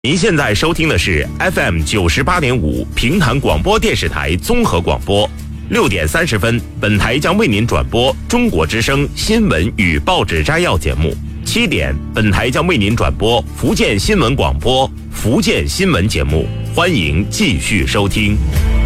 您现在收听的是 FM 98.5平潭广播电视台综合广播。6点30分，本台将为您转播中国之声新闻与报纸摘要节目。7点，本台将为您转播福建新闻广播福建新闻节目，欢迎继续收听。